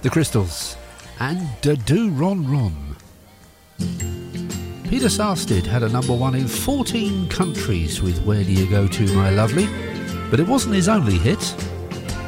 The Crystals and Do Ron Ron. Peter Sarstedt had a number one in 14 countries with Where Do You Go To My Lovely, but it wasn't his only hit.